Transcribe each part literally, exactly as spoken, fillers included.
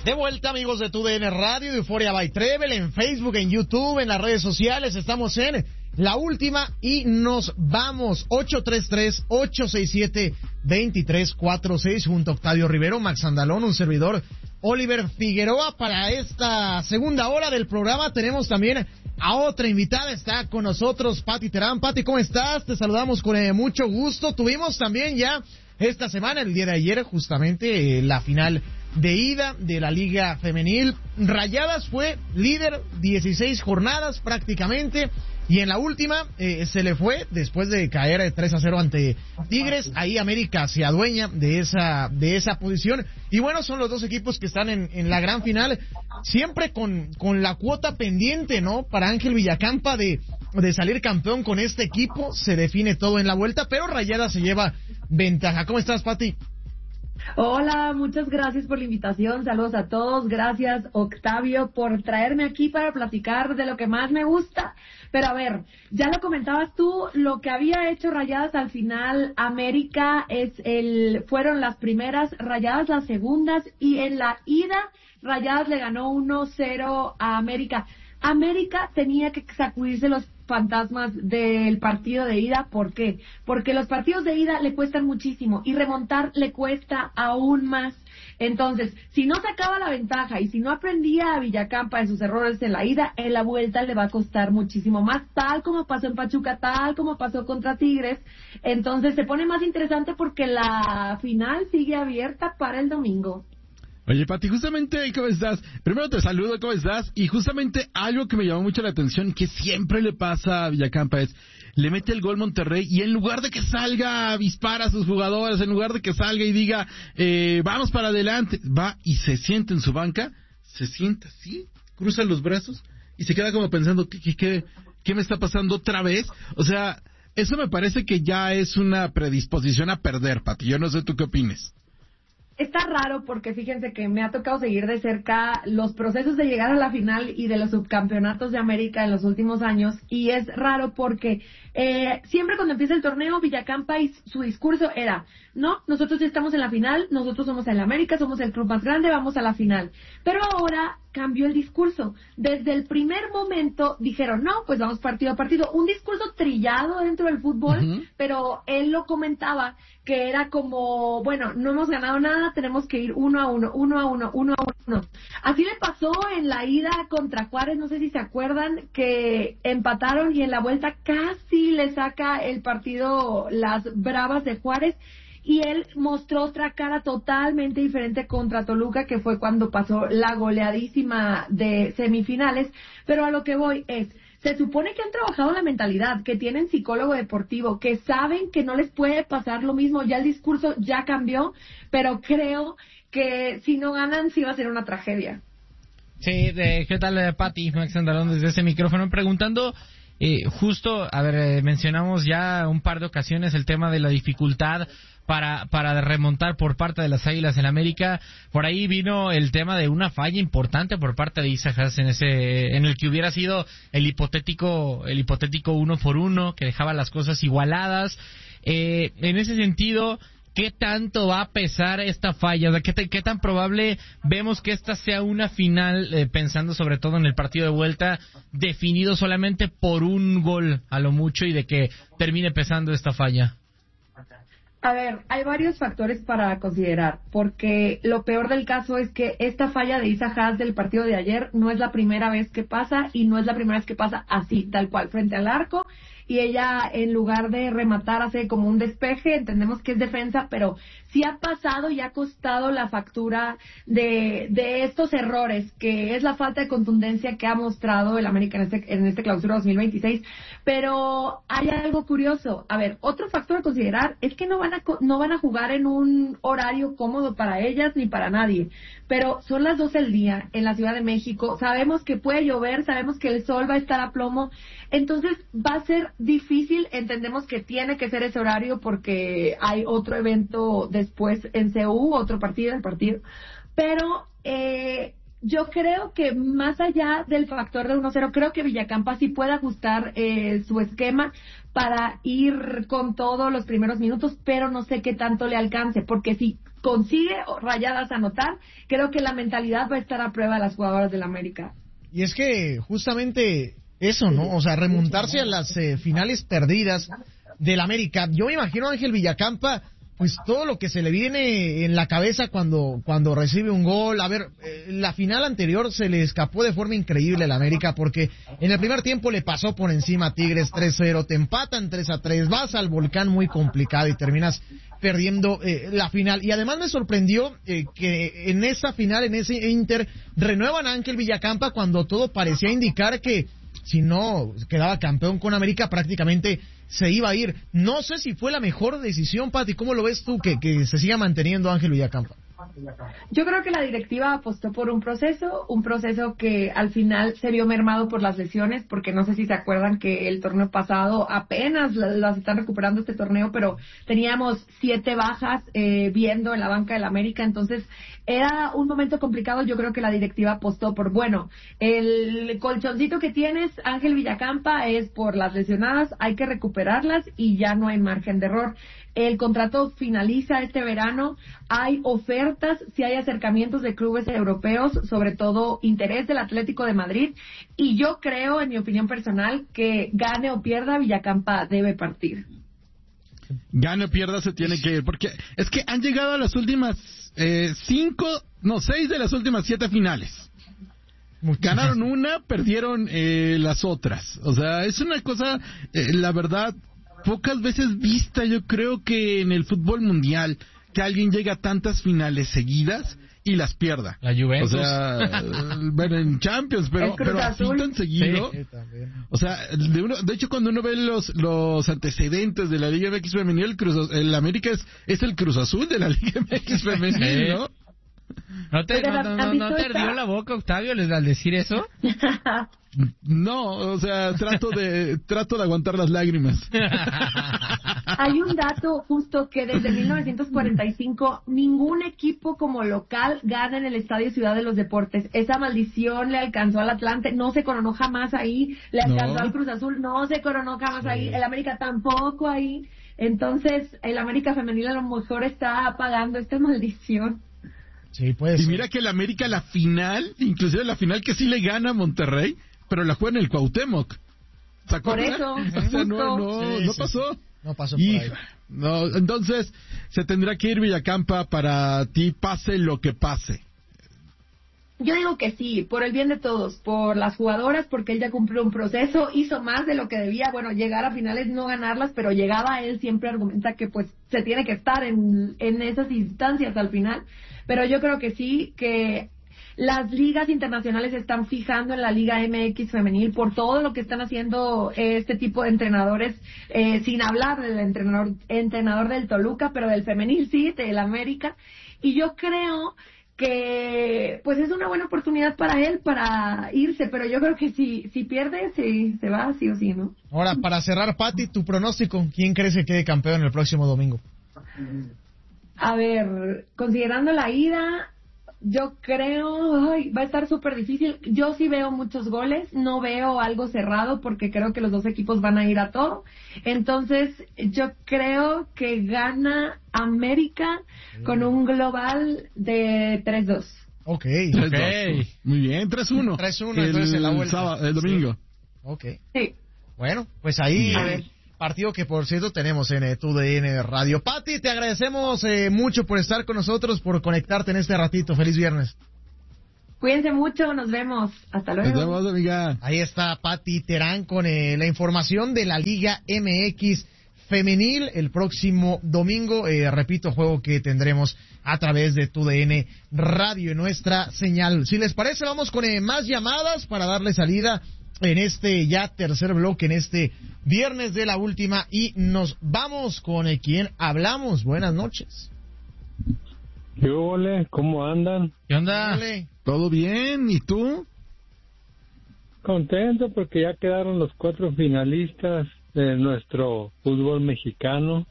De vuelta, amigos de T U D N Radio, de Euphoria by Treble, en Facebook, en YouTube, en las redes sociales. Estamos en La Última y nos vamos. ocho tres tres, ocho seis siete, dos tres cuatro seis junto a Octavio Rivero, Max Andalón, un servidor, Oliver Figueroa. Para esta segunda hora del programa tenemos también a otra invitada. Está con nosotros Pati Terán. Pati, ¿cómo estás? Te saludamos con eh, mucho gusto. Tuvimos también ya esta semana, el día de ayer, justamente eh, la final de ida de la Liga Femenil. Rayadas fue líder dieciséis jornadas prácticamente, y en la última eh, se le fue después de caer tres a cero ante Tigres. Ahí América se adueña de esa de esa posición, y bueno, son los dos equipos que están en, en la gran final, siempre con, con la cuota pendiente, ¿no? Para Ángel Villacampa de, de salir campeón con este equipo. Se define todo en la vuelta, pero Rayadas se lleva ventaja. ¿Cómo estás, Pati? Hola, muchas gracias por la invitación, saludos a todos, gracias Octavio por traerme aquí para platicar de lo que más me gusta. Pero a ver, ya lo comentabas tú, lo que había hecho Rayadas al final, América es el, fueron las primeras, Rayadas las segundas, y en la ida Rayadas le ganó uno cero a América. América tenía que sacudirse los fantasmas del partido de ida. ¿Por qué? Porque los partidos de ida le cuestan muchísimo y remontar le cuesta aún más. Entonces, si no sacaba la ventaja y si no aprendía a Villacampa de sus errores en la ida, en la vuelta le va a costar muchísimo más, tal como pasó en Pachuca, tal como pasó contra Tigres. Entonces se pone más interesante porque la final sigue abierta para el domingo. Oye, Pati, justamente, ¿cómo estás? Primero te saludo, ¿cómo estás? Y justamente algo que me llamó mucho la atención, que siempre le pasa a Villacampa, es, le mete el gol Monterrey y en lugar de que salga a avispar a sus jugadores, en lugar de que salga y diga, eh, vamos para adelante, va y se sienta en su banca, se sienta así, cruza los brazos y se queda como pensando, ¿qué, qué, qué, qué me está pasando otra vez? O sea, eso me parece que ya es una predisposición a perder, Pati. Yo no sé tú qué opines. Está raro porque fíjense que me ha tocado seguir de cerca los procesos de llegar a la final y de los subcampeonatos de América en los últimos años, y es raro porque eh, siempre cuando empieza el torneo Villacampa y su discurso era, no, nosotros ya estamos en la final, nosotros somos el América, somos el club más grande, vamos a la final. Pero ahora cambió el discurso. Desde el primer momento dijeron, no, pues vamos partido a partido. Un discurso trillado dentro del fútbol, uh-huh. Pero él lo comentaba que era como, bueno, no hemos ganado nada, tenemos que ir uno a uno, uno a uno, uno a uno. Así le pasó en la ida contra Juárez, no sé si se acuerdan, que empataron y en la vuelta casi le saca el partido las Bravas de Juárez. Y él mostró otra cara totalmente diferente contra Toluca, que fue cuando pasó la goleadísima de semifinales. Pero a lo que voy es, se supone que han trabajado la mentalidad, que tienen psicólogo deportivo, que saben que no les puede pasar lo mismo. Ya el discurso ya cambió, pero creo que si no ganan sí va a ser una tragedia. Sí, de, ¿qué tal, Pati? Max Andalón desde ese micrófono preguntando... Eh, justo, a ver, eh, mencionamos ya un par de ocasiones el tema de la dificultad para para remontar por parte de las Águilas en América. Por ahí vino el tema de una falla importante por parte de Isa Haas en ese, en el que hubiera sido el hipotético el hipotético uno por uno que dejaba las cosas igualadas. Eh, en ese sentido, ¿qué tanto va a pesar esta falla? O sea, ¿qué, te, ¿Qué tan probable vemos que esta sea una final, eh, pensando sobre todo en el partido de vuelta, definido solamente por un gol a lo mucho y de que termine pesando esta falla? A ver, hay varios factores para considerar, porque lo peor del caso es que esta falla de Isa Haas del partido de ayer no es la primera vez que pasa, y no es la primera vez que pasa así, tal cual, frente al arco, y ella en lugar de rematar hace como un despeje. Entendemos que es defensa, pero sí ha pasado y ha costado la factura de de estos errores, que es la falta de contundencia que ha mostrado el América en este, en este clausura dos mil veintiséis. Pero hay algo curioso. A ver, otro factor a considerar es que no van a no van a jugar en un horario cómodo para ellas ni para nadie, pero son las doce del día en la Ciudad de México. Sabemos que puede llover, sabemos que el sol va a estar a plomo, entonces va a ser difícil. Entendemos que tiene que ser ese horario porque hay otro evento después en C U, otro partido, el partido, pero eh, yo creo que más allá del factor de uno cero, creo que Villacampa sí puede ajustar eh, su esquema para ir con todos los primeros minutos, pero no sé qué tanto le alcance, porque si consigue Rayadas anotar, creo que la mentalidad va a estar a prueba de las jugadoras del América. Y es que justamente eso, ¿no? O sea, remontarse a las eh, finales perdidas del América. Yo me imagino a Ángel Villacampa, pues todo lo que se le viene en la cabeza cuando cuando recibe un gol. A ver, eh, la final anterior se le escapó de forma increíble al América, porque en el primer tiempo le pasó por encima a Tigres tres cero, te empatan tres a tres, vas al Volcán muy complicado y terminas perdiendo eh, la final. Y además me sorprendió eh, que en esa final, en ese Inter, renuevan a Ángel Villacampa cuando todo parecía indicar que si no quedaba campeón con América prácticamente se iba a ir. No sé si fue la mejor decisión, Pati. ¿Cómo lo ves tú que, que se siga manteniendo Ángel Villacampa? Yo creo que la directiva apostó por un proceso, un proceso que al final se vio mermado por las lesiones, porque no sé si se acuerdan que el torneo pasado apenas las están recuperando este torneo, pero teníamos siete bajas eh, viendo en la banca del América, entonces era un momento complicado. Yo creo que la directiva apostó por, bueno, el colchoncito que tienes, Ángel Villacampa, es por las lesionadas, hay que recuperarlas y ya no hay margen de error. El contrato finaliza este verano, hay ofertas, si hay acercamientos de clubes europeos, sobre todo interés del Atlético de Madrid, y yo creo, en mi opinión personal, que gane o pierda, Villacampa debe partir. Gane o pierda, se tiene que ir, porque es que han llegado a las últimas eh, cinco, no, seis de las últimas siete finales. Ganaron una, perdieron eh, las otras. O sea, es una cosa, eh, la verdad, pocas veces vista, yo creo, que en el fútbol mundial, que alguien llega a tantas finales seguidas y las pierda. La Juventus. O sea, bueno, en Champions, pero, pero así tan seguido. Sí, o sea, de, uno, de hecho, cuando uno ve los los antecedentes de la Liga M X Femenil, el, Cruz, el América es, es el Cruz Azul de la Liga M X Femenil, ¿no? ¿No te, no, no, no, no te ardió la boca, Octavio, al decir eso? No, o sea, trato de trato de aguantar las lágrimas. Hay un dato justo que desde mil novecientos cuarenta y cinco ningún equipo como local gana en el Estadio Ciudad de los Deportes. Esa maldición le alcanzó al Atlante, no se coronó jamás ahí, le alcanzó no. al Cruz Azul, no se coronó jamás sí. ahí, el América tampoco ahí. Entonces, el América femenil a lo mejor está pagando esta maldición. Sí, puede y ser. mira que el América la final, inclusive la final que sí le gana a Monterrey, pero la juega en el Cuauhtémoc. ¿Se acuerdan? Por eso, o sea, no, no, sí, no sí, pasó. Sí. No pasó por y, ahí. No, entonces, se tendrá que ir Villacampa para ti, pase lo que pase. Yo digo que sí, por el bien de todos, por las jugadoras, porque él ya cumplió un proceso, hizo más de lo que debía, bueno, llegar a finales, no ganarlas, pero llegaba, él siempre argumenta que pues se tiene que estar en, en esas instancias al final, pero yo creo que sí, que las ligas internacionales se están fijando en la Liga M X femenil por todo lo que están haciendo este tipo de entrenadores, eh, sin hablar del entrenador, entrenador del Toluca, pero del femenil sí, del América, y yo creo que pues es una buena oportunidad para él para irse, pero yo creo que si si pierde sí, se va sí o sí, ¿no? Ahora, para cerrar, Pati, tu pronóstico, ¿quién crees que quede campeón el próximo domingo? A ver, considerando la ida, yo creo, ay, va a estar súper difícil. Yo sí veo muchos goles, no veo algo cerrado porque creo que los dos equipos van a ir a todo. Entonces, yo creo que gana América con un global de tres dos. Ok. tres dos. Okay. Muy bien, tres uno. tres uno, entonces en la vuelta. Sábado, el domingo. Sí. Ok. Sí. Bueno, pues ahí... A ver. Partido que, por cierto, tenemos en eh, T U D N Radio. Pati, te agradecemos eh, mucho por estar con nosotros, por conectarte en este ratito. Feliz viernes. Cuídense mucho, nos vemos. Hasta luego. Nos vemos, amiga. Ahí está Pati Terán con eh, la información de la Liga M X Femenil el próximo domingo. Eh, repito, juego que tendremos a través de T U D N Radio en nuestra señal. Si les parece, vamos con eh, más llamadas para darle salida en este ya tercer bloque, en este viernes de la última, y nos vamos con el quien hablamos. Buenas noches. ¿Qué ole? ¿Cómo andan? ¿Qué onda? Dale. ¿Todo bien? ¿Y tú? Contento porque ya quedaron los cuatro finalistas de nuestro fútbol mexicano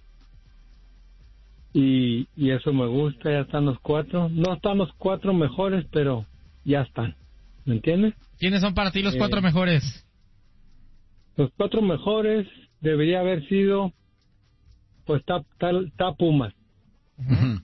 y, y eso me gusta, ya están los cuatro. No están los cuatro mejores, pero ya están. ¿Me entiendes? ¿Quiénes son para ti los Eh, cuatro mejores? Los cuatro mejores debería haber sido, pues está, está, está Pumas. Ujú.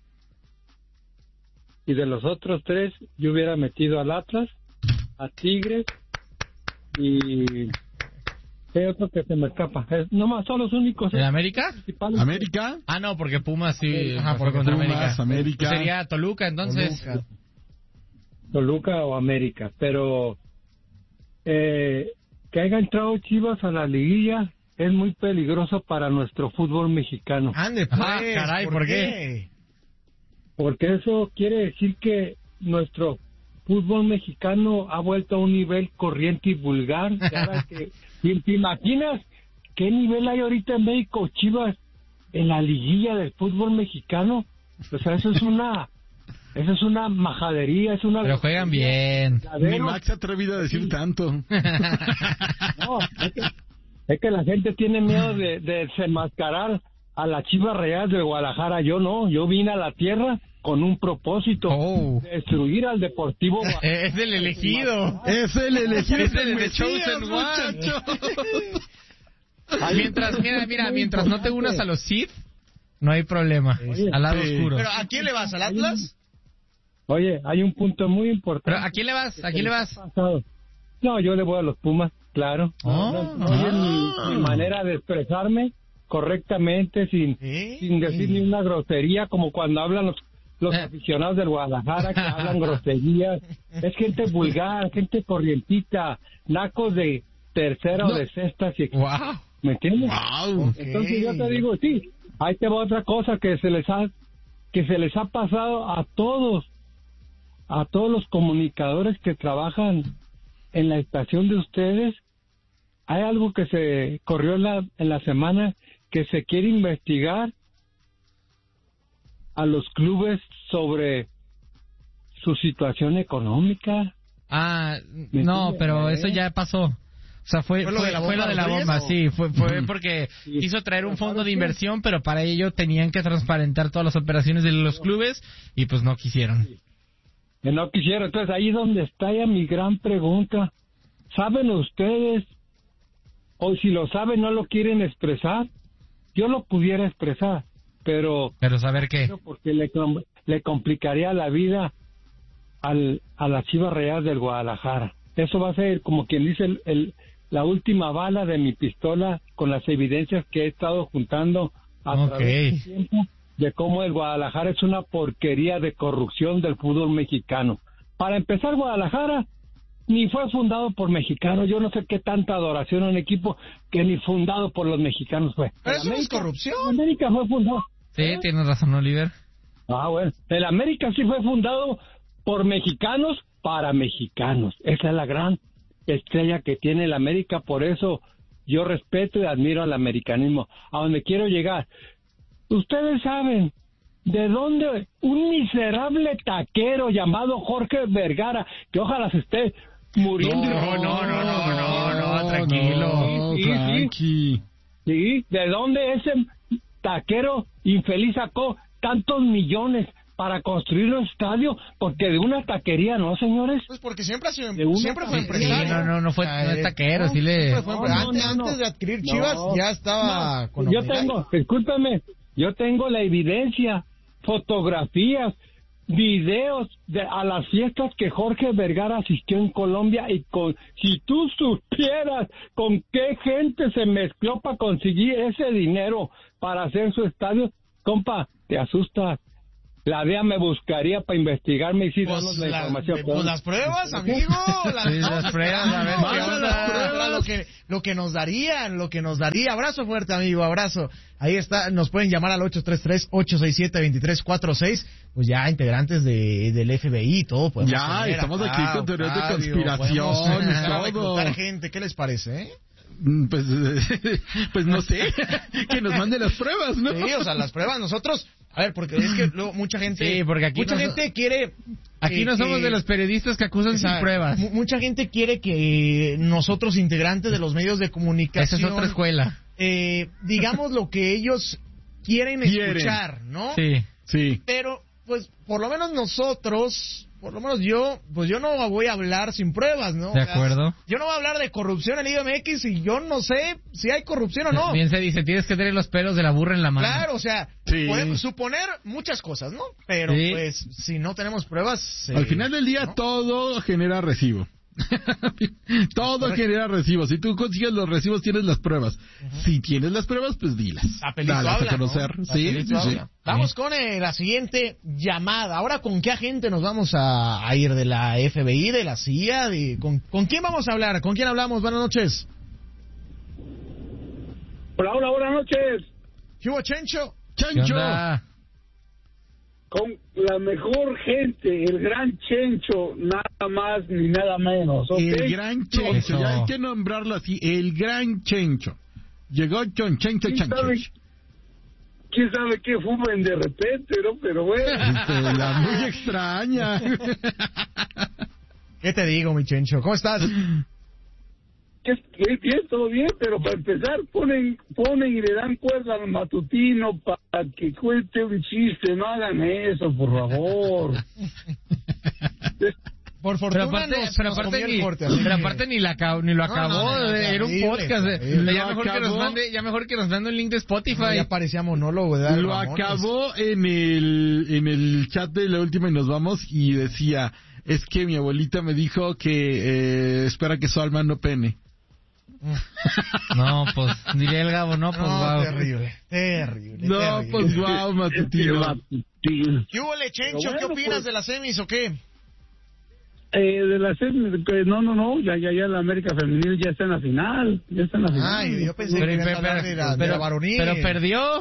Y de los otros tres, yo hubiera metido al Atlas, a Tigres y... ¿Qué otro que se me escapa? Es, nomás son los únicos. ¿En América? principales. ¿América? Ah, no, porque Pumas sí Ajá, pasó porque contra Pumas, América. América. Pues sería Toluca, entonces. Toluca. Toluca o América. Pero eh, que haya entrado Chivas a la liguilla es muy peligroso para nuestro fútbol mexicano. Ande, pues. Ah, caray, ¿por qué? Porque eso quiere decir que nuestro fútbol mexicano ha vuelto a un nivel corriente y vulgar. Ahora que, ¿te, te imaginas qué nivel hay ahorita en México, Chivas, en la liguilla del fútbol mexicano? O sea, eso es una, eso es una majadería, es una... Pero juegan bien. Ni Max se ha atrevido a decir tanto. No, es que, es que la gente tiene miedo de, de desenmascarar a la Chivas Real de Guadalajara. Yo no, yo vine a la tierra con un propósito, Oh. destruir al Deportivo Guadalajara. Eh, Es el elegido. Es el elegido. Es el de Mesías, Chosen One. muchacho. Mientras, mira, mira, mientras no te unas a los Sith, no hay problema. Oye, Al lado sí. oscuro. Pero ¿a quién le vas? ¿Al Atlas? Oye, hay un punto muy importante. ¿Pero a quién le vas? ¿A quién le vas? Pasado. No, yo le voy a los Pumas, claro. Oh. No, no, oye, mi, mi manera de expresarme correctamente, sin, ¿Eh? sin decir ni una grosería, como cuando hablan los, los Eh. aficionados del Guadalajara, que hablan groserías. Es gente vulgar, gente corrientita, nacos de tercera No. o de sexta. Si, Wow. ¿me entiendes? Wow. Entonces yo te digo, sí, ahí te va otra cosa que se les ha, que se les ha pasado a todos, a todos los comunicadores que trabajan en la estación de ustedes. Hay algo que se corrió en la, en la semana, que se quiere investigar a los clubes sobre su situación económica. Ah, ¿Me no, entiendes? pero eso ya pasó. O sea, fue, ¿Fue fue, lo de la fue bomba lo de la Rodríguez, bomba, o? sí. Fue, fue porque Sí. quiso traer un fondo de ¿Sabes qué? inversión, pero para ello tenían que transparentar todas las operaciones de los clubes y pues no quisieron. Que no quisiera. Entonces ahí donde está ya mi gran pregunta. ¿Saben ustedes, o si lo saben no lo quieren expresar? Yo lo pudiera expresar, pero Pero saber qué. porque le, com- le complicaría la vida al, a la Chivas Real del Guadalajara. Eso va a ser, como quien dice, el, el- la última bala de mi pistola con las evidencias que he estado juntando a Ok. través del tiempo de cómo el Guadalajara es una porquería de corrupción del fútbol mexicano. Para empezar, Guadalajara ni fue fundado por mexicanos. Yo no sé qué tanta adoración a un equipo que ni fundado por los mexicanos fue. Pero El eso no es América- corrupción. América fue fundado. Sí, tienes razón, Oliver. Ah, bueno. El América sí fue fundado por mexicanos para mexicanos. Esa es la gran estrella que tiene el América. Por eso yo respeto y admiro al americanismo. A donde quiero llegar. Ustedes saben de dónde un miserable taquero llamado Jorge Vergara, que ojalá se esté muriendo. No, no, no, no, no, no, tranquilo. No, Sí, sí, sí. tranqui. Sí, ¿de dónde ese taquero infeliz sacó tantos millones para construir un estadio? Porque de una taquería, ¿no, señores? Pues porque siempre ha sido, De una siempre fue Sí, empresario. no, no, no fue- no es taquero, no, sí le- siempre fue No, empresario. no, antes, no, no. antes de adquirir No, Chivas ya estaba no. con Yo Omega. tengo, discúlpeme, yo tengo la evidencia, fotografías, videos de a las fiestas que Jorge Vergara asistió en Colombia, y con si tú supieras con qué gente se mezcló para conseguir ese dinero para hacer su estadio, compa, te asustas. La D E A me buscaría para investigarme y sí Pues, darnos la, la- información. pues las pruebas, amigo. Las, Sí, las pruebas, a ver, Vamos ¿qué a onda? las pruebas, lo que, lo que nos darían, lo que nos daría. Abrazo fuerte, amigo, abrazo. Ahí está, nos pueden llamar al ocho tres tres, ocho seis siete, dos tres cuatro seis. Pues ya integrantes de, del F B I y todo. podemos Ya, tener estamos acá, aquí con teorías de Octavio, conspiración podemos y empezar a todo. reclutar gente. ¿Qué les parece, eh? Mm, Pues, eh, pues no sé, que nos mande las pruebas, ¿no? Sí, o sea, las pruebas nosotros... A ver, porque es que luego mucha gente... Sí, porque aquí Mucha no- gente quiere... Aquí que- no somos que- de los periodistas que acusan o sea, sin pruebas. mu- Mucha gente quiere que nosotros, integrantes de los medios de Esa comunicación... es otra escuela. eh, digamos lo que ellos quieren Quieren. escuchar, ¿no? Sí. Sí. Pero, pues, por lo menos nosotros, por lo menos yo, pues yo no voy a hablar sin pruebas, ¿no? De O sea, acuerdo. yo no voy a hablar de corrupción en Liga M X y yo no sé si hay corrupción o no. Bien se dice, tienes que tener los pelos de la burra en la mano. Claro, o sea, Sí. podemos suponer muchas cosas, ¿no? Pero Sí. pues si no tenemos pruebas... eh, Al final del día ¿no? todo genera recibo. Todo genera recibos. Si tú consigues los recibos, tienes las pruebas. Uh-huh. Si tienes las pruebas, pues dilas. Papelito Dalas habla, a conocer. ¿no? Sí, sí, sí. Vamos con eh, la siguiente llamada. Ahora, ¿con qué agente nos vamos a, a ir? ¿De la F B I, de la C I A? De, con, ¿Con quién vamos a hablar? ¿Con quién hablamos? Buenas noches. Hola, hola, buenas noches. ¿Qué hubo, Chencho? Chancho. Con la mejor gente, el gran Chencho, nada más ni nada menos. ¿Okay? El gran Chencho, Eso. ya hay que nombrarlo así, el gran Chencho. Llegó Chon Chencho ¿Quién Chancho. sabe, quién sabe qué fumen de repente, ¿no? Pero bueno. Este, la muy extraña. ¿Qué te digo, mi Chencho? ¿Cómo estás? Es que bien, todo bien, pero para empezar ponen ponen y le dan cuerda al matutino para que cuente un chiste. No hagan eso, por favor. Por fortuna Pero aparte, nos, pero nos aparte, comió ni, el corte, así pero que- aparte ni, la, acab- ni lo No, acabó, no, no, no, eh, era un terrible, podcast. eh. terrible. Ya Lo mejor, que nos acabó. mande, ya mejor que nos mande un link de Spotify. No, ya parecía monólogo de Adal Lo Ramones. acabó en el, en el chat de la última y nos vamos y decía, es que mi abuelita me dijo que eh, espera que su alma no pene. No, pues, diría el Gabo, no, pues, No, guau. terrible, terrible. No, terrible. pues guau, matutino. matutino. ¿Qué hubo, le, Chencho? Pero bueno, ¿Qué opinas pues- de las semis o qué? Eh, de la serie, que no, no, no, ya, ya, ya la América Femenil ya está en la final, ya está en la final. Ay, yo pensé Pero, que ibas a pero, hablar de la, de pero- la varonil. pero perdió.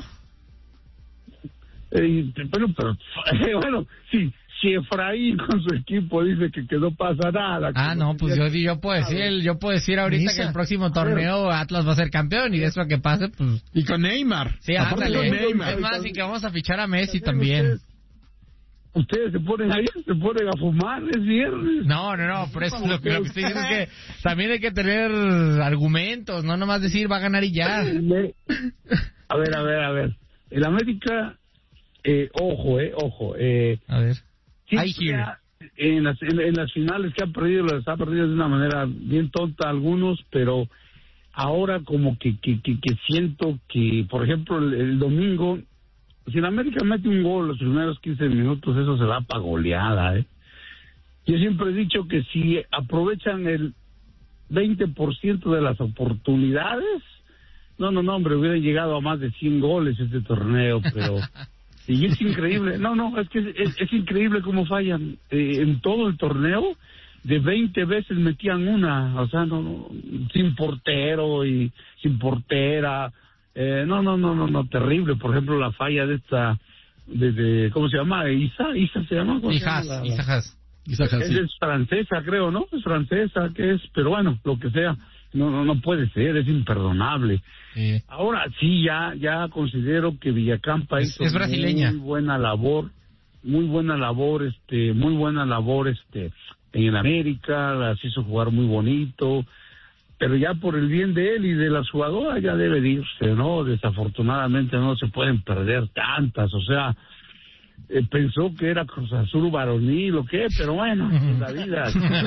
Eh, pero, pero, bueno, sí, si Efraín con su equipo dice que, que no pasa nada. Ah, que no, pues yo, yo puedo decir, yo puedo decir ahorita Misa. que el próximo torneo Atlas va a ser campeón y de eso que pase, pues, Y con Neymar. sí, Aparte ándale. con Neymar. Es más, y que vamos a fichar a Messi también. Ustedes se ponen ahí, se ponen a fumar, es viernes. No, no, no, por eso lo, que- lo que estoy diciendo es que también hay que tener argumentos, no nomás decir va a ganar y ya. Me- A ver, a ver, a ver. El América, eh, ojo, eh, ojo. Eh, A ver. I siempre hear. ha- en, las, en, en las finales que ha perdido, las ha perdido de una manera bien tonta algunos, pero ahora como que, que, que, que siento que, por ejemplo, el, el domingo, si el América mete un gol los primeros quince minutos, eso se va para goleada, ¿eh? Yo siempre he dicho que si aprovechan el veinte por ciento de las oportunidades, no, no, no, hombre, hubieran llegado a más de cien goles este torneo, pero... Y es increíble, no, no, es que es, es, es increíble cómo fallan. Eh, en todo el torneo, de veinte veces metían una, o sea, no, no, sin portero y sin portera. Eh, no, no, no, no, no, terrible. Por ejemplo, la falla de esta, de, de ¿cómo se llama? Isa, Isa se llama. ¿Cómo se llama? Hijas, La- la- hijas. Quizás es, así. es francesa, creo, ¿no? Es francesa, que es, pero bueno, lo que sea, no, no, no puede ser, es imperdonable. Sí. Ahora sí, ya, ya considero que Villacampa Es- hizo es brasileña. muy buena labor, muy buena labor, este, muy buena labor, este, en el América, las hizo jugar muy bonito, pero ya por el bien de él y de las jugadoras ya debe de irse, ¿no? Desafortunadamente no se pueden perder tantas, o sea, eh, pensó que era Cruz Azul varonil o qué, pero bueno, es la vida.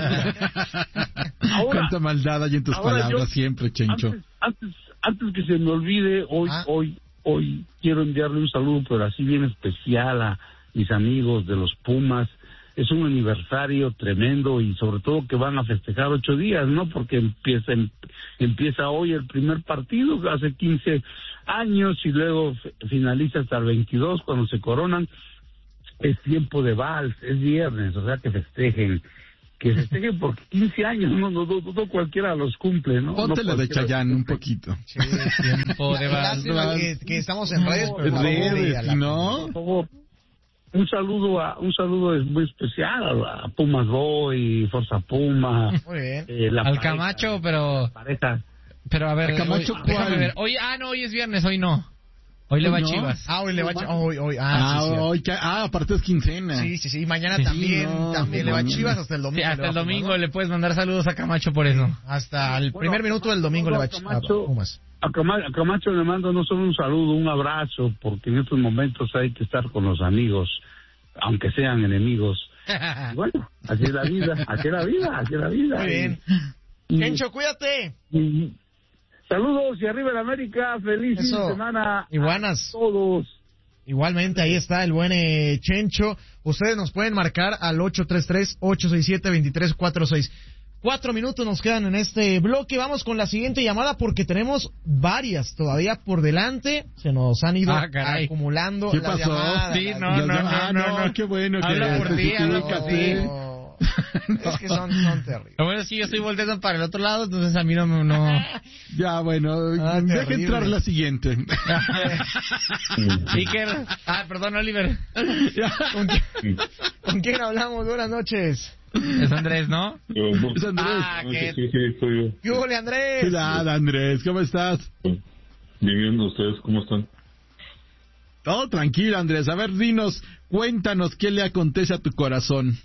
Ahora, Cuánta maldad hay en tus ahora palabras yo- siempre, Chencho. Antes, antes, antes que se me olvide, hoy, Ah. hoy, hoy quiero enviarle un saludo, pero así bien especial a mis amigos de los Pumas. Es un aniversario tremendo y sobre todo que van a festejar ocho días, ¿no? Porque empieza em- empieza hoy el primer partido, hace quince años y luego f- finaliza hasta el veintidós cuando se coronan. Es tiempo de vals, es viernes, o sea que festejen. Que festejen porque quince años, no, no, no, no cualquiera los cumple, ¿no? Ponte no la de cualquiera Chayanne los un cumple. poquito. Sí, Tiempo de Lástima vals. que, que estamos en redes, pero tampoco Redes, veía la- ¿no? Por favor, un saludo a un saludo es muy especial a, a Pumas Boy, Forza Puma, Muy bien. eh, la Al pareja, Camacho, pero, pareja. pero a ver, ¿Al Camacho hoy, cuál? déjame ver. Hoy, ah, no, hoy es viernes, hoy no. Hoy le va ¿Hoy no? Chivas. Ah, hoy le va a hoy, hoy. Ah, Ah, sí, cierto. hoy que- ah, aparte es quincena. Sí, sí, sí. Mañana Sí, también, no, también le va a mañana. Chivas hasta el Sí, domingo. hasta le va el a domingo Pumas, ¿no? le puedes mandar saludos a Camacho por eso. Hasta el Bueno, primer minuto del domingo le va a Ch- a Camacho- Pumas. A Cama- a Camacho le mando no solo un saludo, un abrazo, porque en estos momentos hay que estar con los amigos, aunque sean enemigos. Bueno, así es la vida, así es la vida, así es la vida. Muy bien. Y- Chencho, cuídate. y- saludos y arriba en América, feliz fin Eso. de semana Y buenas. a todos. Igualmente, ahí está el buen eh, Chencho. Ustedes nos pueden marcar al ocho tres tres, ocho seis siete, dos tres cuatro seis. Cuatro minutos nos quedan en este bloque. Vamos con la siguiente llamada porque tenemos varias todavía por delante. Se nos han ido Ah, caray. acumulando ¿Qué las pasó? llamadas. Sí, las- no, no, no, Ah, no, no. qué bueno que Habla por ti, habla por ti. No. Es que son, son terribles. Lo bueno es que yo estoy volteando para el otro lado, entonces a mí no me... No... Ya, bueno, Ah, deja terrible. entrar la siguiente. Iker... Ah, perdón, Oliver. ¿Con quién, ¿Con quién hablamos? Buenas noches. Es Andrés, ¿no? Es Andrés. Ah, que... Sí, sí, soy yo. ¿Qué hubo, Andrés? ¿Qué tal, Andrés? ¿Cómo estás? Bien, bien, ¿ustedes cómo están? Todo tranquilo, Andrés. A ver, dinos, cuéntanos qué le acontece a tu corazón.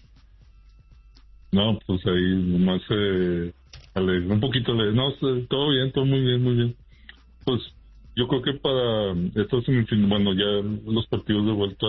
No, pues ahí nomás eh, alegre, un poquito alegre. No, sé, todo bien, todo muy bien, muy bien. Pues yo creo que para estos semifinales, bueno, ya los partidos de vuelta,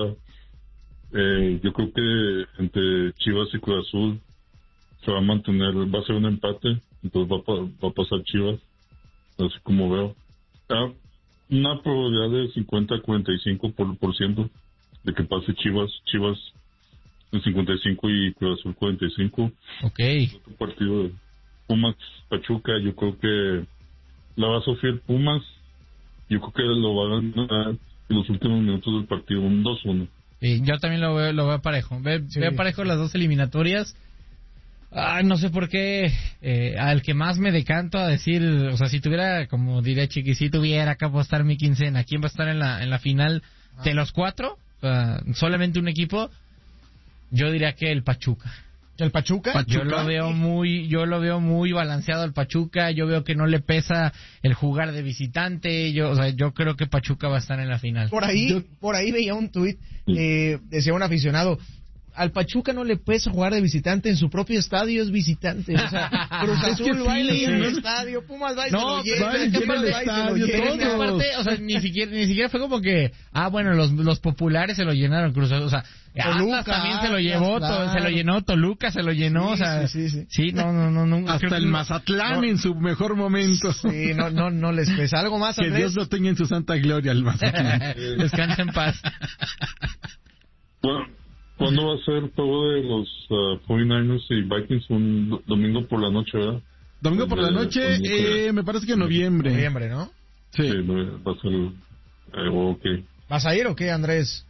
eh, yo creo que entre Chivas y Cruz Azul se va a mantener, va a ser un empate, entonces va a, pa- va a pasar Chivas, así como veo. Ah, una probabilidad de cincuenta a cuarenta y cinco por, por ciento de que pase Chivas, Chivas en cincuenta y cinco y Cruz Azul cuarenta y cinco. Ok. Otro partido de Pumas Pachuca, yo creo que la va a sufrir Pumas, yo creo que lo va a ganar en los últimos minutos del partido, un dos uno. Sí, yo también lo veo, lo veo parejo. Ve- Sí. Veo parejo las dos eliminatorias. Ay, no sé por qué eh, al que más me decanto a decir, o sea, si tuviera, como diría Chiqui, si tuviera que apostar mi quincena, ¿quién va a estar en la en la final de los cuatro? O sea, solamente un equipo. Yo diría que el Pachuca. ¿El Pachuca? Pachuca. Yo lo veo muy, yo lo veo muy balanceado el Pachuca. Yo veo que no le pesa el jugar de visitante. Yo, o sea, yo creo que Pachuca va a estar en la final. Por ahí, por ahí veía un tuit, eh, decía un aficionado, al Pachuca no le pesa jugar de visitante, en su propio estadio es visitante. O sea, Cruz Es que Azul va y sí, le llena el sí. estadio, Pumas va y No, se lo llena, va y Chivas llena el va y se lo estadio, llena. Pero es que todos. aparte, o sea, ni siquiera, ni siquiera fue como que, ah, bueno, los, los populares se lo llenaron, Cruz Azul, o sea, Toluca, Atlas también se lo Atlas, llevó, to- claro. se lo llenó, Toluca se lo llenó, Sí, o sea, sí, sí, sí. sí, no, no, no, no creo Hasta que el no- Mazatlán no. en su mejor momento. Sí, no, no, no les pesa. ¿Algo más, Que Andrés? Dios lo tenga en su santa gloria, el Mazatlán. Descansa en paz. Bueno, ¿cuándo va a ser el juego de los uh, cuarenta y nueve ers y Vikings? Un do- domingo por la noche, ¿verdad? Domingo por la noche, eh, me parece que en noviembre. Noviembre, ¿no? Sí. Sí, no, va a ser... Eh, ok. ¿Vas a ir o qué, Andrés?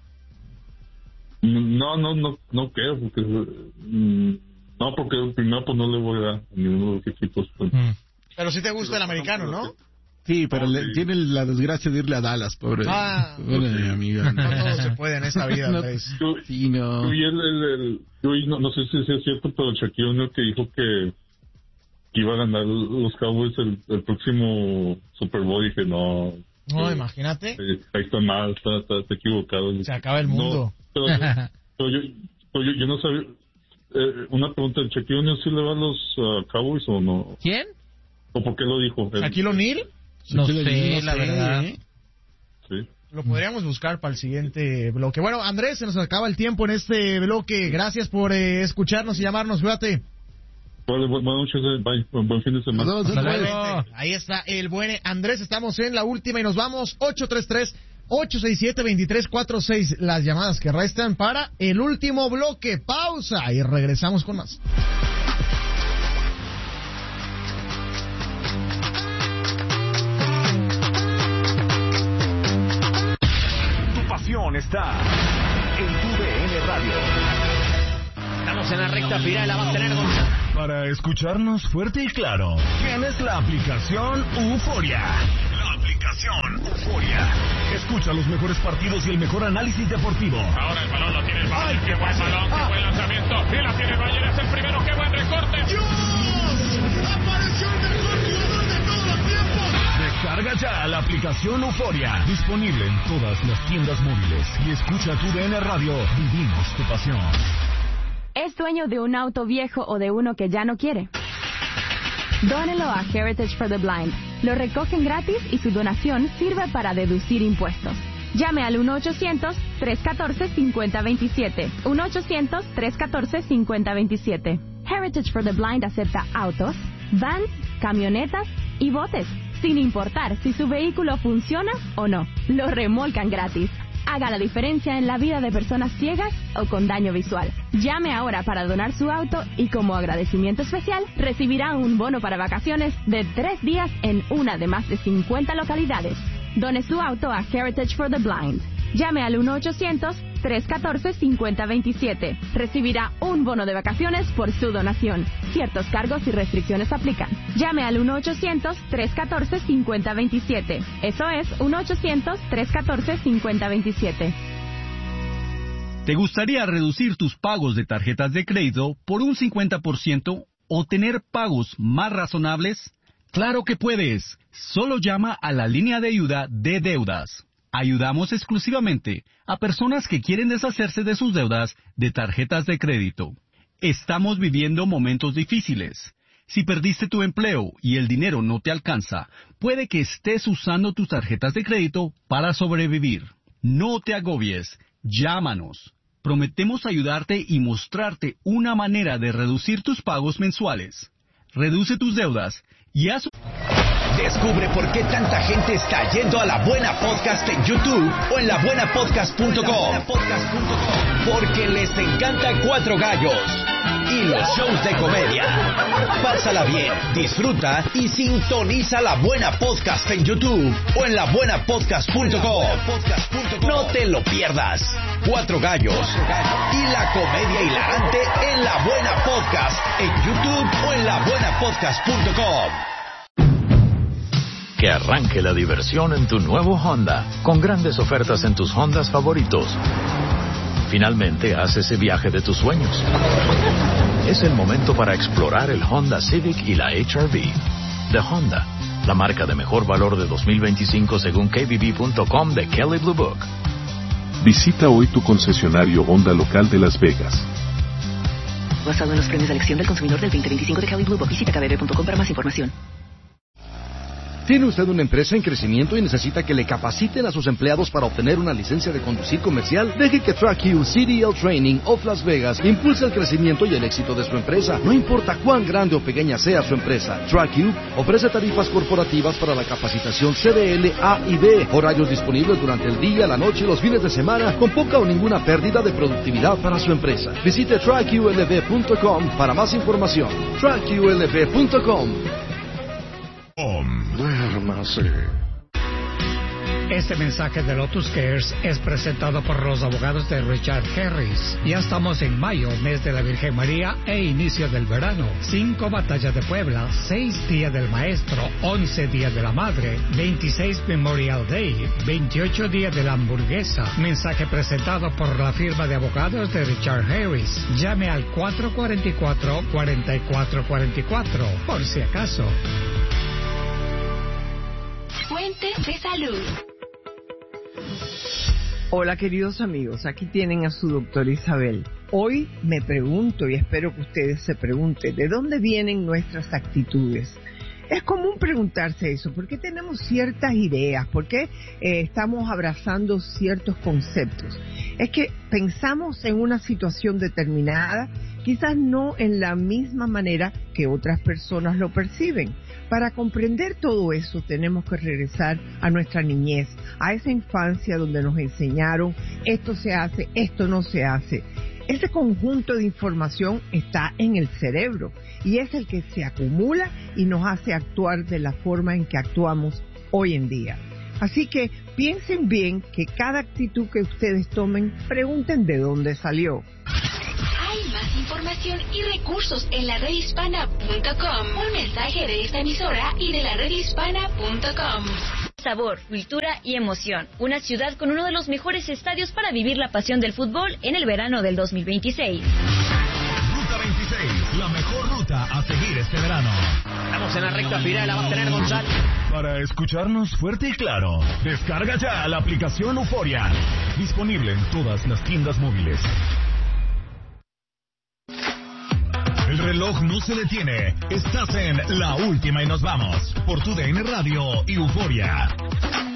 No, no, no, no creo, porque... mm, no, porque primero pues no le voy a dar a ninguno de los equipos. Pues. Mm. Pero sí te gusta el americano, ¿no? Sí, pero le- Sí. tiene la desgracia de irle a Dallas, pobre. Ah, pobre mi amiga. No todo se puede en esta vida, No, Andrés. Yo, Sí, no. yo y el, el, el- yo y no, no sé si es cierto, pero Shaquille O'Neal que dijo que, que iba a ganar los Cowboys el, el próximo Super Bowl, dije, no... No, eh, imagínate. eh, ahí está mal, está, está, está equivocado. Se acaba el mundo. No, pero, pero yo, pero yo, yo no sabía... Eh, una pregunta, ¿el Shaquille O'Neal sí le va a los uh, Cowboys o no? ¿Quién? ¿O por qué lo dijo? Él- ¿Shaquille O'Neal? No Sí, sé, no la sé, verdad. ¿eh? Sí. Lo podríamos buscar para el siguiente bloque. Bueno, Andrés, se nos acaba el tiempo en este bloque. Gracias por eh, escucharnos y llamarnos. Cuídate. Vale, bu- buenas noches, eh, bye. Buen, buen fin de semana. Nos vemos Hasta después. luego. Ahí está el buen Andrés. Estamos en la última y nos vamos. ocho tres tres, ocho seis siete, dos tres cuatro seis. Las llamadas que restan para el último bloque. Pausa y regresamos con más. Tu pasión está en tu D N Radio. Estamos en la recta final, la va a tener Gonzalo. Para escucharnos fuerte y claro, tienes la aplicación Euforia. La aplicación Euforia. Escucha los mejores partidos y el mejor análisis deportivo. Ahora el balón lo tiene el Bayern. Qué buen balón, qué buen lanzamiento. Y la tiene el Bayern, es el primero. Qué buen recorte. Descarga ya la aplicación Euforia. Disponible en todas las tiendas móviles. Y escucha tu D N Radio. Vivimos tu pasión. ¿Es dueño de un auto viejo o de uno que ya no quiere? Dónelo a Heritage for the Blind. Lo recogen gratis y su donación sirve para deducir impuestos. Llame al uno ochocientos, tres uno cuatro, cinco cero dos siete. uno ochocientos, tres uno cuatro, cinco cero dos siete. Heritage for the Blind acepta autos, vans, camionetas y botes, sin importar si su vehículo funciona o no. Lo remolcan gratis. Haga la diferencia en la vida de personas ciegas o con daño visual. Llame ahora para donar su auto y como agradecimiento especial recibirá un bono para vacaciones de tres días en una de más de cincuenta localidades. Done su auto a Heritage for the Blind. Llame al uno ochocientos, tres uno cuatro, cinco cero dos siete. Recibirá un bono de vacaciones por su donación. Ciertos cargos y restricciones aplican. Llame al uno ochocientos, tres uno cuatro, cinco cero dos siete. Eso es uno ochocientos, tres uno cuatro, cinco cero dos siete. ¿Te gustaría reducir tus pagos de tarjetas de crédito por un cincuenta por ciento o tener pagos más razonables? ¡Claro que puedes! Solo llama a la línea de ayuda de deudas. Ayudamos exclusivamente a personas que quieren deshacerse de sus deudas de tarjetas de crédito. Estamos viviendo momentos difíciles. Si perdiste tu empleo y el dinero no te alcanza, puede que estés usando tus tarjetas de crédito para sobrevivir. No te agobies. Llámanos. Prometemos ayudarte y mostrarte una manera de reducir tus pagos mensuales. Reduce tus deudas y haz... Descubre por qué tanta gente está yendo a La Buena Podcast en YouTube o en la buena podcast punto com. Porque les encanta Cuatro Gallos y los shows de comedia. Pásala bien, disfruta y sintoniza La Buena Podcast en YouTube o en la buena podcast punto com. No te lo pierdas. Cuatro Gallos y la comedia hilarante en La Buena Podcast en YouTube o en la buena podcast punto com. Que arranque la diversión en tu nuevo Honda, con grandes ofertas en tus Hondas favoritos. Finalmente, haz ese viaje de tus sueños. Es el momento para explorar el Honda Civic y la H R V. De Honda, la marca de mejor valor de dos mil veinticinco según K B B punto com de Kelley Blue Book. Visita hoy tu concesionario Honda local de Las Vegas. Basado en los premios de elección del consumidor del veinte veinticinco de Kelley Blue Book. Visita K B B punto com para más información. ¿Tiene usted una empresa en crecimiento y necesita que le capaciten a sus empleados para obtener una licencia de conducir comercial? Deje que TrackU C D L Training of Las Vegas impulse el crecimiento y el éxito de su empresa. No importa cuán grande o pequeña sea su empresa, TrackU ofrece tarifas corporativas para la capacitación C D L, A y B. Horarios disponibles durante el día, la noche y los fines de semana, con poca o ninguna pérdida de productividad para su empresa. Visite track U L V punto com para más información. track U L V punto com. Este mensaje de Lotus Cares es presentado por los abogados de Richard Harris. Ya estamos en mayo, mes de la Virgen María e inicio del verano. Cinco batallas de Puebla, seis días del maestro, once días de la madre, veintiséis Memorial Day, veintiocho días de la hamburguesa. Mensaje presentado por la firma de abogados de Richard Harris. Llame al cuatro cuatro cuatro, cuatro cuatro cuatro cuatro, por si acaso. Fuentes de salud. Hola queridos amigos, aquí tienen a su doctora Isabel. Hoy me pregunto y espero que ustedes se pregunten, ¿de dónde vienen nuestras actitudes? Es común preguntarse eso, ¿por qué tenemos ciertas ideas? ¿Por qué eh, estamos abrazando ciertos conceptos? Es que pensamos en una situación determinada, quizás no en la misma manera que otras personas lo perciben. Para comprender todo eso tenemos que regresar a nuestra niñez, a esa infancia donde nos enseñaron esto se hace, esto no se hace. Ese conjunto de información está en el cerebro y es el que se acumula y nos hace actuar de la forma en que actuamos hoy en día. Así que piensen bien que cada actitud que ustedes tomen, pregunten de dónde salió. Hay más información y recursos en la red hispana punto com. Un mensaje de esta emisora y de la red hispana punto com. Sabor, cultura y emoción. Una ciudad con uno de los mejores estadios para vivir la pasión del fútbol en el verano del dos mil veintiséis. Ruta veintiséis, la mejor ruta a seguir este verano. Estamos en la recta final, la va a tener Gonzalo. Para escucharnos fuerte y claro, descarga ya la aplicación Euforia. Disponible en todas las tiendas móviles. El reloj no se detiene. Estás en La Última y nos vamos por tu D N Radio y Euforia.